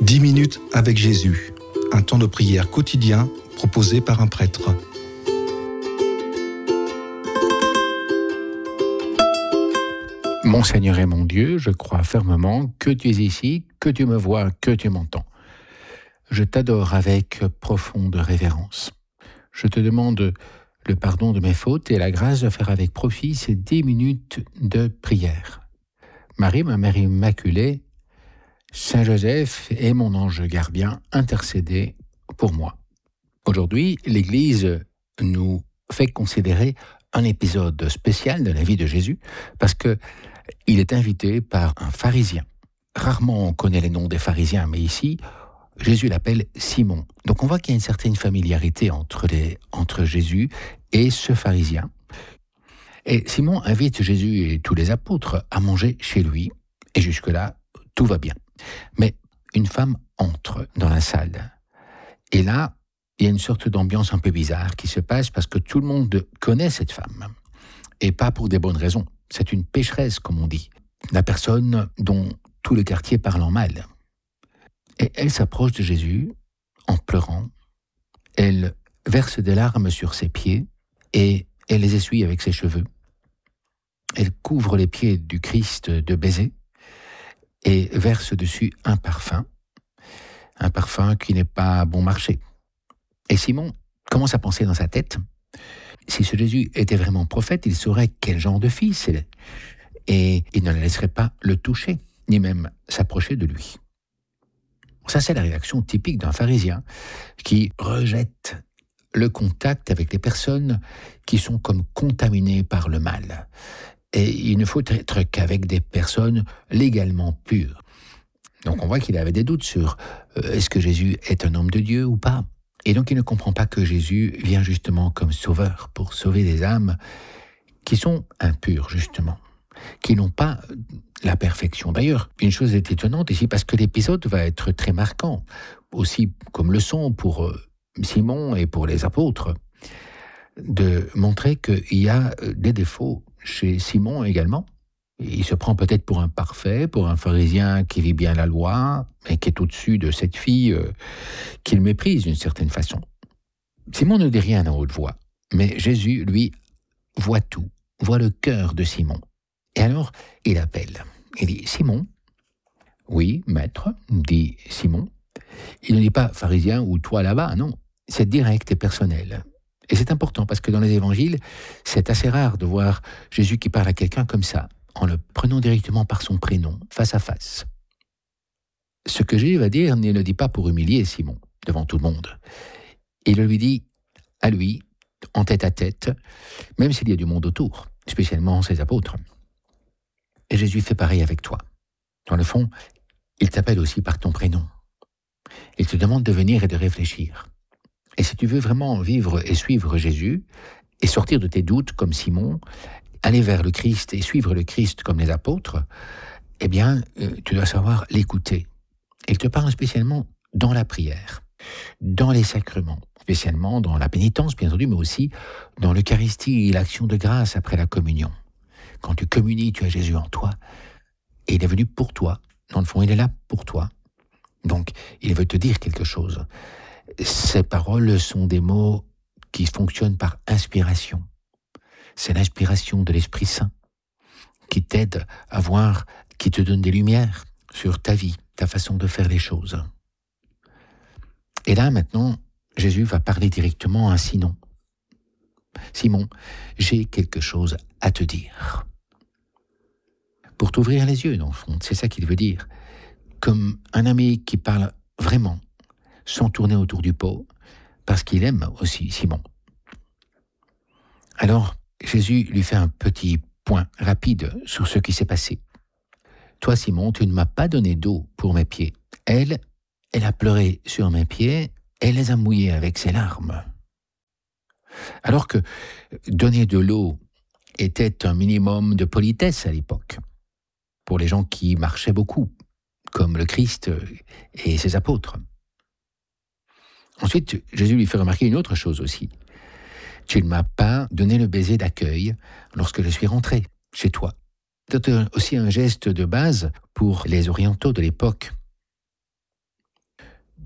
10 minutes avec Jésus, un temps de prière quotidien proposé par un prêtre. Mon Seigneur et mon Dieu, je crois fermement que tu es ici, que tu me vois, que tu m'entends. Je t'adore avec profonde révérence. Je te demande le pardon de mes fautes et la grâce de faire avec profit ces 10 minutes de prière. Marie, ma Mère Immaculée, Saint Joseph et mon ange gardien, intercédez pour moi. Aujourd'hui, l'Église nous fait considérer un épisode spécial de la vie de Jésus parce que il est invité par un pharisien. Rarement on connaît les noms des pharisiens, mais ici, Jésus l'appelle Simon. Donc on voit qu'il y a une certaine familiarité entre Jésus et ce pharisien. Et Simon invite Jésus et tous les apôtres à manger chez lui. Et jusque-là, tout va bien. Mais une femme entre dans la salle. Et là, il y a une sorte d'ambiance un peu bizarre qui se passe parce que tout le monde connaît cette femme. Et pas pour des bonnes raisons. C'est une pécheresse, comme on dit. La personne dont tout le quartier parle en mal. Et elle s'approche de Jésus en pleurant. Elle verse des larmes sur ses pieds et elle les essuie avec ses cheveux. Elle couvre les pieds du Christ de baisers et verse dessus un parfum qui n'est pas bon marché. Et Simon commence à penser dans sa tête, si ce Jésus était vraiment prophète, il saurait quel genre de fils il est. Et il ne la laisserait pas le toucher, ni même s'approcher de lui. Ça, c'est la réaction typique d'un pharisien qui rejette le contact avec les personnes qui sont comme contaminées par le mal. Et il ne faut être qu'avec des personnes légalement pures. Donc on voit qu'il avait des doutes sur est-ce que Jésus est un homme de Dieu ou pas. Et donc il ne comprend pas que Jésus vient justement comme sauveur pour sauver des âmes qui sont impures justement, qui n'ont pas la perfection. D'ailleurs, une chose est étonnante ici parce que l'épisode va être très marquant, aussi comme leçon pour Simon et pour les apôtres, de montrer qu'il y a des défauts chez Simon également. Il se prend peut-être pour un parfait, pour un pharisien qui vit bien la loi, mais qui est au-dessus de cette fille qu'il méprise d'une certaine façon. Simon ne dit rien en haute voix, mais Jésus, lui, voit tout, voit le cœur de Simon. Et alors, il appelle. Il dit « Simon ?» ?»« Oui, maître, » dit Simon. Il ne dit pas « pharisien » ou « toi là-bas », non. C'est direct et personnel. Et c'est important parce que dans les évangiles, c'est assez rare de voir Jésus qui parle à quelqu'un comme ça, en le prenant directement par son prénom, face à face. Ce que Jésus va dire, il ne le dit pas pour humilier Simon, devant tout le monde. Il lui dit à lui, en tête à tête, même s'il y a du monde autour, spécialement ses apôtres. Et Jésus fait pareil avec toi. Dans le fond, il t'appelle aussi par ton prénom. Il te demande de venir et de réfléchir. Et si tu veux vraiment vivre et suivre Jésus, et sortir de tes doutes comme Simon, aller vers le Christ et suivre le Christ comme les apôtres, eh bien, tu dois savoir l'écouter. Il te parle spécialement dans la prière, dans les sacrements, spécialement dans la pénitence, bien entendu, mais aussi dans l'Eucharistie et l'action de grâce après la communion. Quand tu communies, tu as Jésus en toi, et il est venu pour toi. Dans le fond, il est là pour toi. Donc, il veut te dire quelque chose. Ces paroles sont des mots qui fonctionnent par inspiration. C'est l'inspiration de l'Esprit Saint qui t'aide à voir, qui te donne des lumières sur ta vie, ta façon de faire les choses. Et là, maintenant, Jésus va parler directement à Simon. Simon, j'ai quelque chose à te dire. Pour t'ouvrir les yeux, dans le fond, c'est ça qu'il veut dire. Comme un ami qui parle vraiment, sans tourner autour du pot, parce qu'il aime aussi Simon. Alors, Jésus lui fait un petit point rapide sur ce qui s'est passé. Toi, Simon, tu ne m'as pas donné d'eau pour mes pieds. Elle a pleuré sur mes pieds, elle les a mouillés avec ses larmes. Alors que donner de l'eau était un minimum de politesse à l'époque, pour les gens qui marchaient beaucoup, comme le Christ et ses apôtres. Ensuite, Jésus lui fait remarquer une autre chose aussi. Tu ne m'as pas donné le baiser d'accueil lorsque je suis rentré chez toi. C'est aussi un geste de base pour les orientaux de l'époque.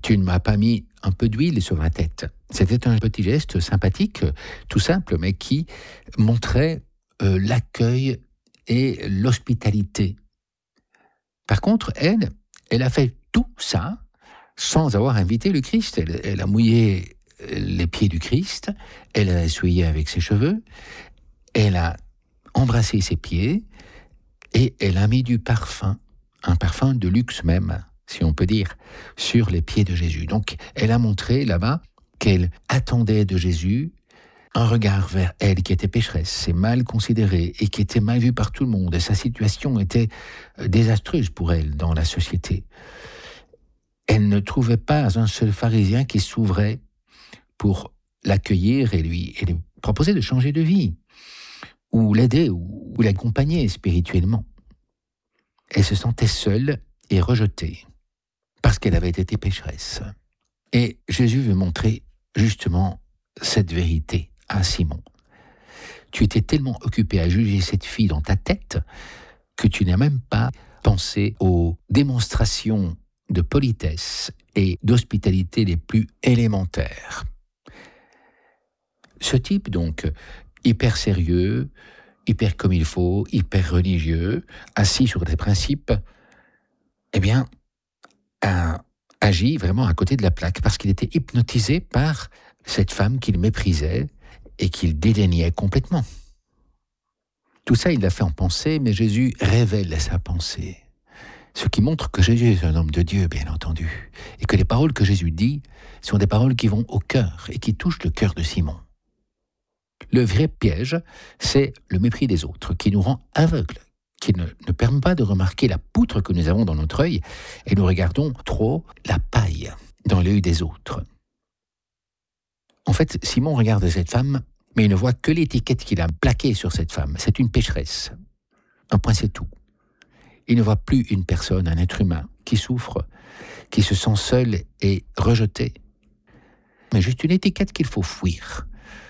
tu ne m'as pas mis un peu d'huile sur ma tête. C'était un petit geste sympathique, tout simple, mais qui montrait l'accueil et l'hospitalité. Par contre, elle a fait tout ça sans avoir invité le Christ. Elle a mouillé les pieds du Christ, elle a essuyé avec ses cheveux, elle a embrassé ses pieds et elle a mis du parfum, un parfum de luxe même, si on peut dire, sur les pieds de Jésus. Donc, elle a montré là-bas qu'elle attendait de Jésus un regard vers elle qui était pécheresse et mal considérée et qui était mal vue par tout le monde. Et sa situation était désastreuse pour elle dans la société. Elle ne trouvait pas un seul pharisien qui s'ouvrait pour l'accueillir et lui proposer de changer de vie, ou l'aider, ou l'accompagner spirituellement. Elle se sentait seule et rejetée, parce qu'elle avait été pécheresse. Et Jésus veut montrer justement cette vérité à Simon. Tu étais tellement occupé à juger cette fille dans ta tête que tu n'as même pas pensé aux démonstrations de politesse et d'hospitalité les plus élémentaires. Ce type, donc, hyper sérieux, hyper comme il faut, hyper religieux, assis sur des principes, eh bien, a agi vraiment à côté de la plaque parce qu'il était hypnotisé par cette femme qu'il méprisait et qu'il dédaignait complètement. Tout ça, il l'a fait en pensée, mais Jésus révèle sa pensée. Ce qui montre que Jésus est un homme de Dieu, bien entendu, et que les paroles que Jésus dit sont des paroles qui vont au cœur et qui touchent le cœur de Simon. Le vrai piège, c'est le mépris des autres, qui nous rend aveugles, qui ne permet pas de remarquer la poutre que nous avons dans notre œil, et nous regardons trop la paille dans l'œil des autres. En fait, Simon regarde cette femme, mais il ne voit que l'étiquette qu'il a plaquée sur cette femme. C'est une pécheresse. Un point, c'est tout. Il ne voit plus une personne, un être humain, qui souffre, qui se sent seul et rejeté. Mais juste une étiquette qu'il faut fuir.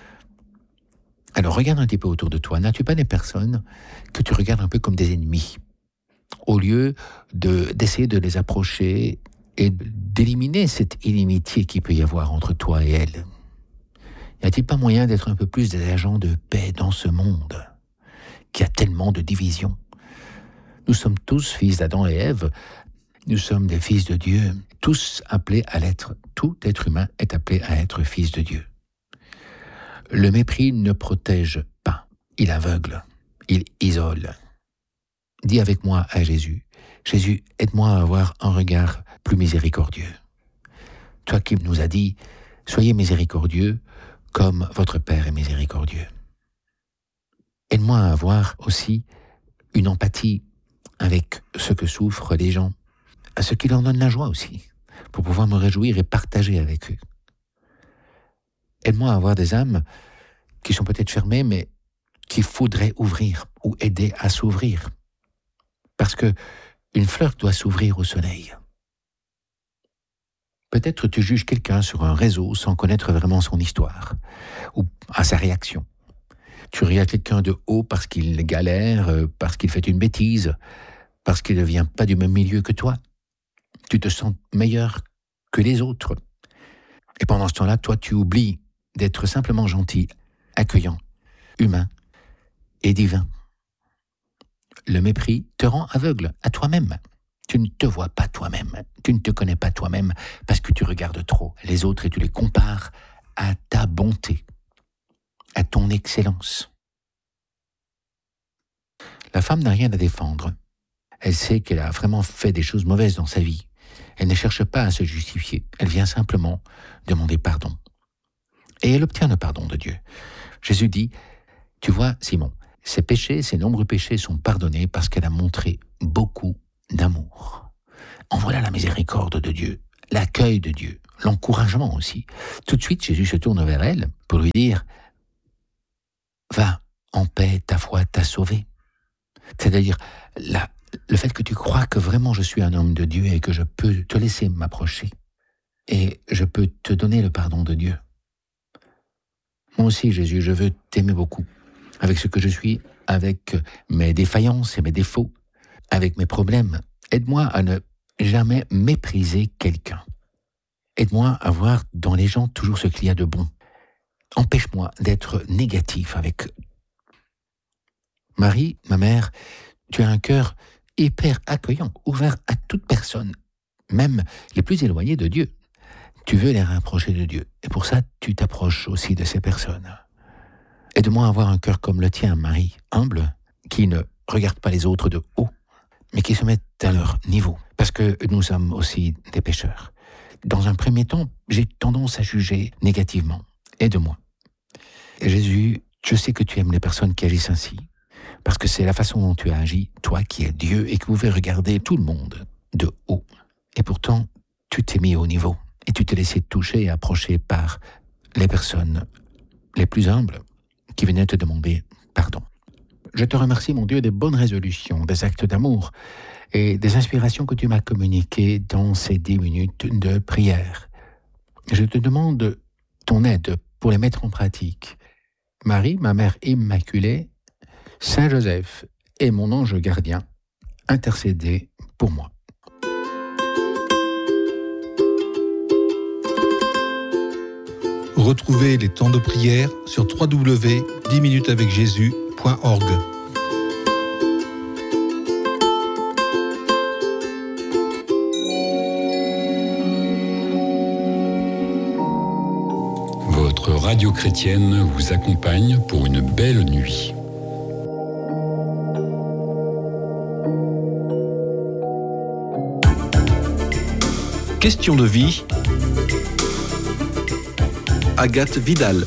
Alors regarde un petit peu autour de toi. N'as-tu pas des personnes que tu regardes un peu comme des ennemis, au lieu d'essayer de les approcher et d'éliminer cette inimitié qu'il peut y avoir entre toi et elles? Y a-t-il pas moyen d'être un peu plus des agents de paix dans ce monde qui a tellement de divisions? Nous sommes tous fils d'Adam et Ève, nous sommes des fils de Dieu, tous appelés à l'être. Tout être humain est appelé à être fils de Dieu. Le mépris ne protège pas, il aveugle, il isole. Dis avec moi à Jésus, Jésus, aide-moi à avoir un regard plus miséricordieux. Toi qui nous as dit, soyez miséricordieux comme votre Père est miséricordieux. Aide-moi à avoir aussi une empathie avec ce que souffrent les gens, à ce qui leur donne la joie aussi, pour pouvoir me réjouir et partager avec eux. Aide-moi à avoir des âmes qui sont peut-être fermées, mais qu'il faudrait ouvrir ou aider à s'ouvrir. Parce que une fleur doit s'ouvrir au soleil. Peut-être tu juges quelqu'un sur un réseau sans connaître vraiment son histoire ou à sa réaction. Tu regardes quelqu'un de haut parce qu'il galère, parce qu'il fait une bêtise, parce qu'il ne vient pas du même milieu que toi. Tu te sens meilleur que les autres. Et pendant ce temps-là, toi, tu oublies d'être simplement gentil, accueillant, humain et divin. Le mépris te rend aveugle à toi-même. Tu ne te vois pas toi-même, tu ne te connais pas toi-même parce que tu regardes trop les autres et tu les compares à ta bonté, à ton excellence. La femme n'a rien à défendre. Elle sait qu'elle a vraiment fait des choses mauvaises dans sa vie. Elle ne cherche pas à se justifier. Elle vient simplement demander pardon. Et elle obtient le pardon de Dieu. Jésus dit, tu vois, Simon, ses péchés, ses nombreux péchés sont pardonnés parce qu'elle a montré beaucoup d'amour. En voilà la miséricorde de Dieu, l'accueil de Dieu, l'encouragement aussi. Tout de suite, Jésus se tourne vers elle pour lui dire « Va en paix, ta foi t'a sauvé ». C'est-à-dire, le fait que tu crois que vraiment je suis un homme de Dieu et que je peux te laisser m'approcher et je peux te donner le pardon de Dieu. Moi aussi, Jésus, je veux t'aimer beaucoup, avec ce que je suis, avec mes défaillances et mes défauts, avec mes problèmes. Aide-moi à ne jamais mépriser quelqu'un. Aide-moi à voir dans les gens toujours ce qu'il y a de bon. Empêche-moi d'être négatif avec Marie, ma mère. Tu as un cœur hyper accueillant, ouvert à toute personne, même les plus éloignés de Dieu. Tu veux les rapprocher de Dieu, et pour ça, tu t'approches aussi de ces personnes. Aide-moi à avoir un cœur comme le tien, Marie, humble, qui ne regarde pas les autres de haut, mais qui se met à leur niveau, parce que nous sommes aussi des pécheurs. Dans un premier temps, j'ai tendance à juger négativement. Aide-moi. Jésus, je sais que tu aimes les personnes qui agissent ainsi, parce que c'est la façon dont tu as agi, toi qui es Dieu et qui pouvais regarder tout le monde de haut. Et pourtant, tu t'es mis au niveau et tu t'es laissé toucher et approcher par les personnes les plus humbles qui venaient te demander pardon. Je te remercie, mon Dieu, des bonnes résolutions, des actes d'amour et des inspirations que tu m'as communiquées dans ces 10 minutes de prière. Je te demande ton aide pour les mettre en pratique. Marie, ma mère immaculée, Saint Joseph et mon ange gardien, intercédez pour moi. Retrouvez les temps de prière sur www.10minutesavecjésus.org. Votre radio chrétienne vous accompagne pour une belle nuit. Question de vie. Agathe Vidal.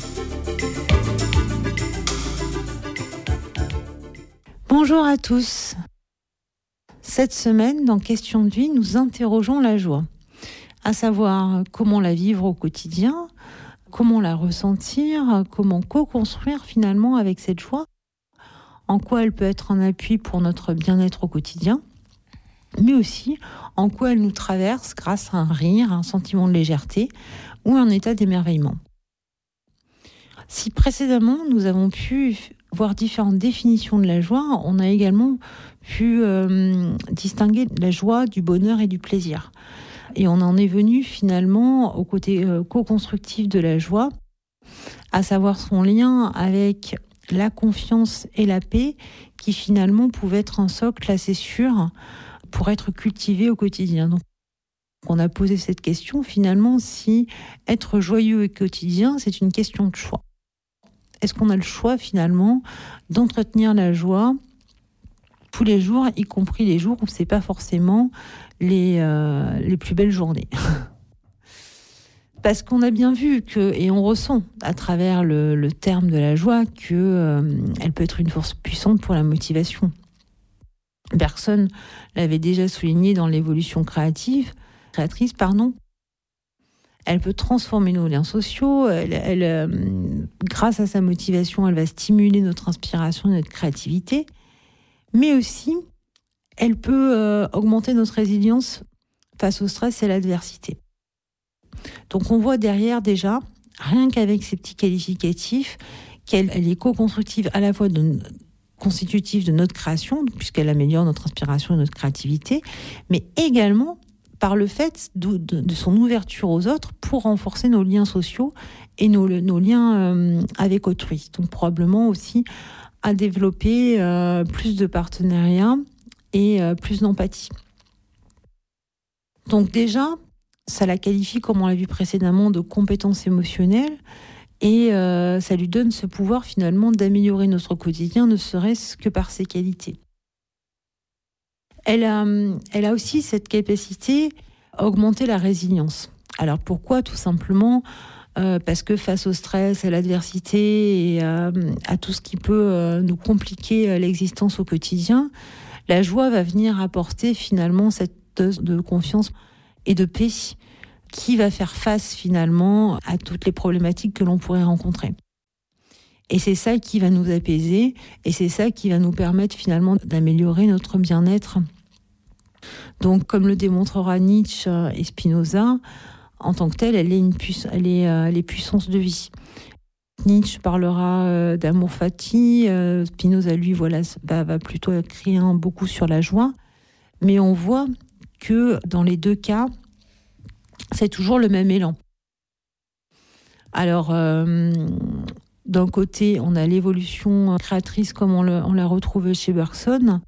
Bonjour à tous. Cette semaine, dans Question de vie, nous interrogeons la joie, à savoir comment la vivre au quotidien, comment la ressentir, comment co-construire finalement avec cette joie, en quoi elle peut être un appui pour notre bien-être au quotidien, mais aussi en quoi elle nous traverse grâce à un rire, un sentiment de légèreté ou un état d'émerveillement. Si précédemment nous avons pu voir différentes définitions de la joie, on a également pu distinguer la joie du bonheur et du plaisir. Et on en est venu finalement au côté co-constructif de la joie, à savoir son lien avec la confiance et la paix, qui finalement pouvaient être un socle assez sûr pour être cultivé au quotidien. Donc, on a posé cette question finalement, si être joyeux au quotidien, c'est une question de choix. Est-ce qu'on a le choix finalement d'entretenir la joie tous les jours, y compris les jours où c'est pas forcément les plus belles journées? Parce qu'on a bien vu que, et on ressent à travers le terme de la joie, que elle peut être une force puissante pour la motivation. Bergson l'avait déjà souligné dans l'évolution créatrice. Elle peut transformer nos liens sociaux. Grâce à sa motivation, elle va stimuler notre inspiration et notre créativité. Mais aussi, elle peut augmenter notre résilience face au stress et à l'adversité. Donc on voit derrière déjà, rien qu'avec ces petits qualificatifs, qu'elle est co-constructive à la fois constitutive de notre création, puisqu'elle améliore notre inspiration et notre créativité, mais également par le fait de son ouverture aux autres pour renforcer nos liens sociaux et nos liens avec autrui. Donc probablement aussi à développer plus de partenariats et plus d'empathie. Donc déjà, ça la qualifie, comme on l'a vu précédemment, de compétence émotionnelle, et ça lui donne ce pouvoir finalement d'améliorer notre quotidien, ne serait-ce que par ses qualités. Elle a aussi cette capacité à augmenter la résilience. Alors pourquoi ? Tout simplement parce que face au stress, à l'adversité et à tout ce qui peut nous compliquer l'existence au quotidien, la joie va venir apporter finalement cette dose de confiance et de paix qui va faire face finalement à toutes les problématiques que l'on pourrait rencontrer. Et c'est ça qui va nous apaiser, et c'est ça qui va nous permettre finalement d'améliorer notre bien-être. Donc, comme le démontrera Nietzsche et Spinoza, en tant que telle, elle est les puissances de vie. Nietzsche parlera d'amour fati, Spinoza, lui, va plutôt écrire beaucoup sur la joie. Mais on voit que dans les deux cas, c'est toujours le même élan. Alors, d'un côté, on a l'évolution créatrice comme on l'a retrouvée chez Bergson.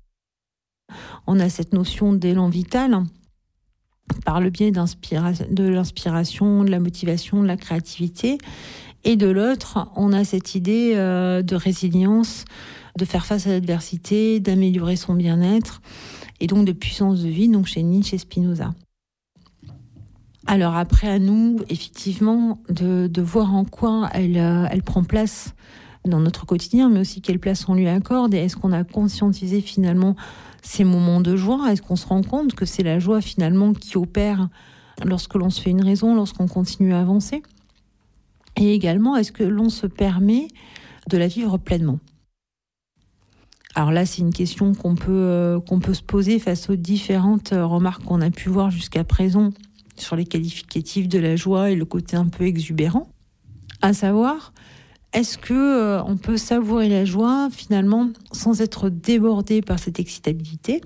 On a cette notion d'élan vital par le biais de l'inspiration, de la motivation, de la créativité. Et de l'autre, on a cette idée de résilience, de faire face à l'adversité, d'améliorer son bien-être, et donc de puissance de vie, donc chez Nietzsche et Spinoza. Alors après, à nous, effectivement, de voir en quoi elle prend place dans notre quotidien, mais aussi quelle place on lui accorde, et est-ce qu'on a conscientisé finalement ces moments de joie? Est-ce qu'on se rend compte que c'est la joie finalement qui opère lorsque l'on se fait une raison, lorsqu'on continue à avancer? Et également, est-ce que l'on se permet de la vivre pleinement? Alors là, c'est une question qu'on peut se poser face aux différentes remarques qu'on a pu voir jusqu'à présent sur les qualificatifs de la joie et le côté un peu exubérant. À savoir, est-ce que on peut savourer la joie finalement sans être débordé par cette excitabilité?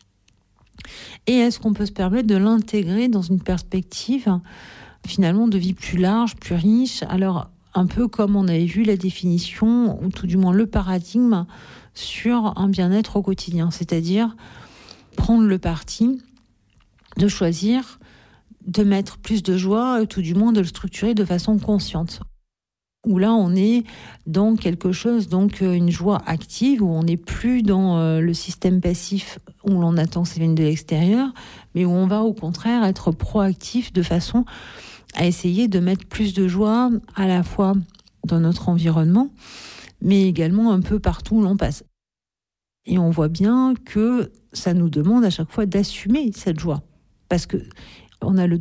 Et est-ce qu'on peut se permettre de l'intégrer dans une perspective finalement de vie plus large, plus riche? Alors, un peu comme on avait vu la définition, ou tout du moins le paradigme, sur un bien-être au quotidien. C'est-à-dire prendre le parti de choisir de mettre plus de joie, tout du moins de le structurer de façon consciente. Où là, on est dans quelque chose, donc une joie active, où on n'est plus dans le système passif où l'on attend que ça vienne de l'extérieur, mais où on va au contraire être proactif de façon à essayer de mettre plus de joie à la fois dans notre environnement, mais également un peu partout où l'on passe. Et on voit bien que ça nous demande à chaque fois d'assumer cette joie. Parce que on a la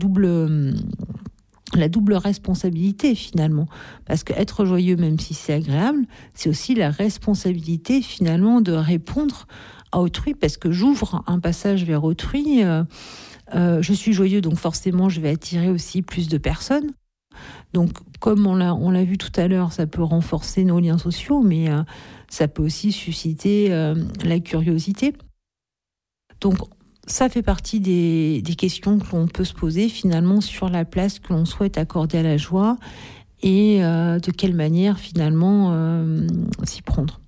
double responsabilité finalement. Parce qu'être joyeux, même si c'est agréable, c'est aussi la responsabilité finalement de répondre à autrui, parce que j'ouvre un passage vers autrui. Je suis joyeux, donc forcément je vais attirer aussi plus de personnes. Donc comme on l'a vu tout à l'heure, ça peut renforcer nos liens sociaux, mais ça peut aussi susciter la curiosité. Donc ça fait partie des questions que l'on peut se poser finalement sur la place que l'on souhaite accorder à la joie et de quelle manière finalement s'y prendre.